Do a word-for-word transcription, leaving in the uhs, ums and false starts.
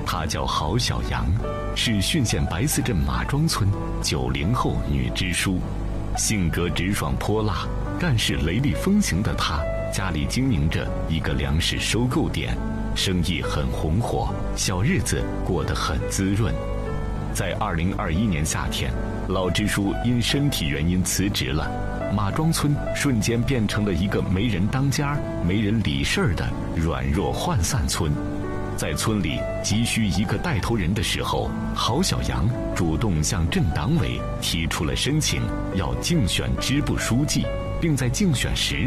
她叫郝小杨，是浚县白寺镇马庄村九零后女支书，性格直爽泼辣，干事雷厉风行的她，家里经营着一个粮食收购点，生意很红火，小日子过得很滋润。在二零二一年夏天，老支书因身体原因辞职了，马庄村瞬间变成了一个没人当家、没人理事儿的软弱涣散村。在村里急需一个带头人的时候，郝小杨主动向镇党委提出了申请，要竞选支部书记，并在竞选时